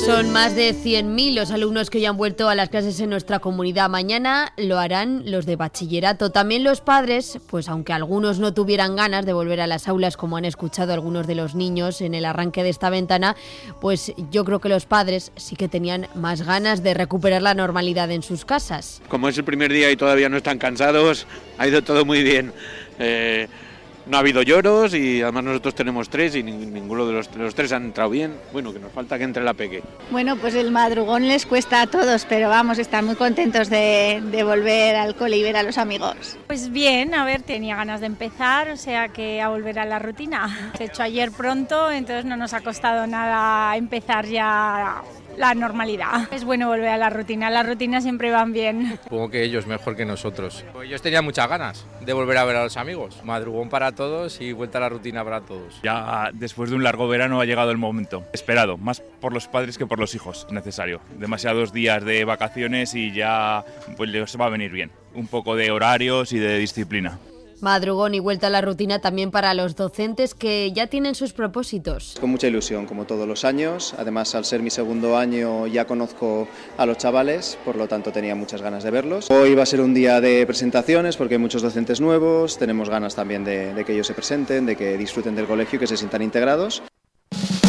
Son más de 100.000 los alumnos que ya han vuelto a las clases en nuestra comunidad. Mañana lo harán los de bachillerato. También los padres, pues aunque algunos no tuvieran ganas de volver a las aulas, como han escuchado algunos de los niños en el arranque de esta ventana, pues yo creo que los padres sí que tenían más ganas de recuperar la normalidad en sus casas. Como es el primer día y todavía no están cansados, ha ido todo muy bien. No ha habido lloros y además nosotros tenemos 3 y ninguno de los 3 han entrado bien. Bueno, que nos falta que entre la peque. Bueno, pues el madrugón les cuesta a todos, pero vamos, están muy contentos de volver al cole y ver a los amigos. Pues bien, a ver, tenía ganas de empezar, o sea que a volver a la rutina. Se ha hecho ayer pronto, entonces no nos ha costado nada empezar ya la normalidad. Es bueno volver a la rutina, las rutinas siempre van bien. Supongo que ellos mejor que nosotros. Pues ellos tenían muchas ganas de volver a ver a los amigos. Madrugón para todos y vuelta a la rutina para todos. Ya después de un largo verano ha llegado el momento esperado, más por los padres que por los hijos, necesario. Demasiados días de vacaciones y ya pues les va a venir bien. Un poco de horarios y de disciplina. Madrugón y vuelta a la rutina también para los docentes que ya tienen sus propósitos. Con mucha ilusión, como todos los años. Además, al ser mi segundo año ya conozco a los chavales, por lo tanto tenía muchas ganas de verlos. Hoy va a ser un día de presentaciones porque hay muchos docentes nuevos, tenemos ganas también de que ellos se presenten, de que disfruten del colegio y que se sientan integrados.